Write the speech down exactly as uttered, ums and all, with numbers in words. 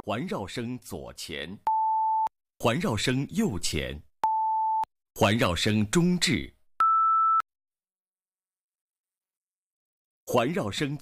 环绕声左前，环绕声右前，环绕声中置，环绕声